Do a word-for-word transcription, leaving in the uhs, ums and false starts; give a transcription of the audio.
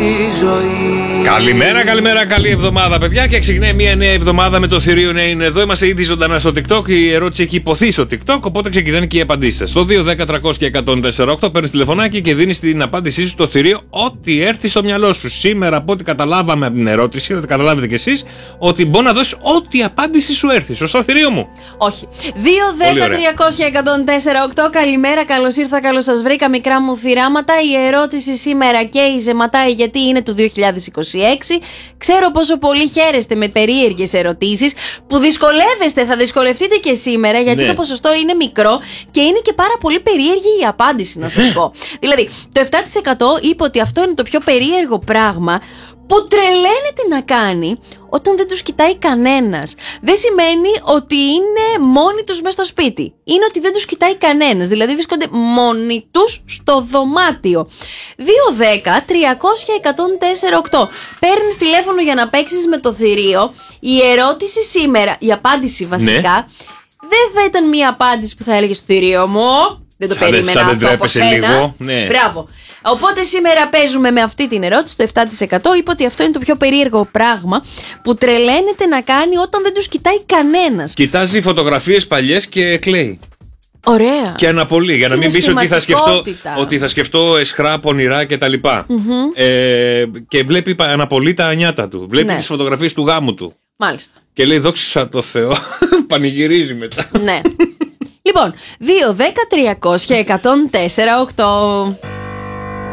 ζωή. Καλημέρα, καλημέρα, καλή εβδομάδα, παιδιά. Και ξεκινάει μια νέα εβδομάδα με το θηρίο να είναι εδώ. Είμαστε ήδη ζωντανά στο TikTok. Η ερώτηση έχει υποθεί στο TikTok. Οπότε ξεκινάνε και οι απαντήσεις. Στο δύο δέκα τριακόσια εκατόν τέσσερα οκτώ παίρνει τηλεφωνάκι και δίνει την απάντησή σου στο θηρίο ό,τι έρθει στο μυαλό σου. Σήμερα, από ό,τι καταλάβαμε από την ερώτηση, θα καταλάβετε κι εσείς, ότι μπορεί να δώσει ό,τι απάντηση σου έρθει. Σωστό, θηρίο μου? Όχι. δύο δέκα τριακόσια εκατόν τέσσερα οκτώ. Καλημέρα, καλώς ήρθα, καλώς σας βρήκα, μικρά μου θυράματα. Η ερώτηση σήμερα και η ζεματάει γιατί είναι του δύο χιλιάδες είκοσι έξι. Ξέρω πόσο πολύ χαίρεστε με περίεργες ερωτήσεις που δυσκολεύεστε, θα δυσκολευτείτε και σήμερα γιατί ναι. Το ποσοστό είναι μικρό και είναι και πάρα πολύ περίεργη η απάντηση, να σας πω. Δηλαδή, το επτά τοις εκατό είπε ότι αυτό είναι το πιο περίεργο πράγμα που τρελαίνεται να κάνει όταν δεν τους κοιτάει κανένας. Δεν σημαίνει ότι είναι μόνοι τους μες στο σπίτι. Είναι ότι δεν τους κοιτάει κανένας. Δηλαδή βρίσκονται μόνοι τους στο δωμάτιο. δύο δέκα τριακόσια εκατόν τέσσερα οκτώ. Παίρνεις τηλέφωνο για να παίξεις με το θηρίο. Η ερώτηση σήμερα, η απάντηση βασικά, ναι. Δεν θα ήταν μια απάντηση που θα έλεγε στο θηρίο μου. Δεν το περίμενα αυτό από σένα. Ναι. Μπράβο. Οπότε σήμερα παίζουμε με αυτή την ερώτηση. Το επτά τοις εκατό είπε ότι αυτό είναι το πιο περίεργο πράγμα που τρελαίνεται να κάνει όταν δεν τους κοιτάει κανένας. Κοιτάζει φωτογραφίες παλιές και κλαίει. Ωραία. Και αναπολύει. Για να μην πεις ότι θα σκεφτώ, ότι θα σκεφτώ εσχρά, πονηρά κτλ. Mm-hmm. Ε, και βλέπει αναπολύει τα νιάτα του. Βλέπει ναι. τις φωτογραφίες του γάμου του. Μάλιστα. Και λέει δόξα τω Θεώ. Πανηγυρίζει μετά. Ναι. Λοιπόν, δύο δέκα τριακόσια εκατόν τέσσερα οκτώ.